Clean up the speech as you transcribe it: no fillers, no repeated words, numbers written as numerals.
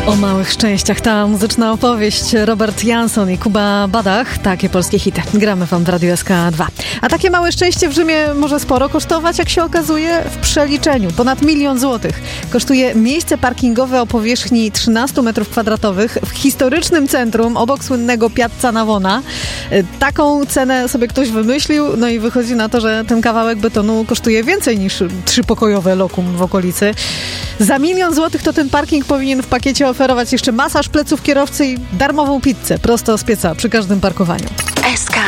O małych szczęściach ta muzyczna opowieść. Robert Jansson i Kuba Badach. Takie polskie hity. Gramy wam w Radiu SK2. A takie małe szczęście w Rzymie może sporo kosztować, jak się okazuje, w przeliczeniu. Ponad 1 000 000 złotych kosztuje miejsce parkingowe o powierzchni 13 m2 w historycznym centrum obok słynnego Piazza Navona. Taką cenę sobie ktoś wymyślił, no i wychodzi na to, że ten kawałek betonu kosztuje więcej niż 3-pokojowe lokum w okolicy. Za 1 000 000 złotych to ten parking powinien w pakiecie oferować jeszcze masaż pleców kierowcy i darmową pizzę prosto z pieca przy każdym parkowaniu. SK.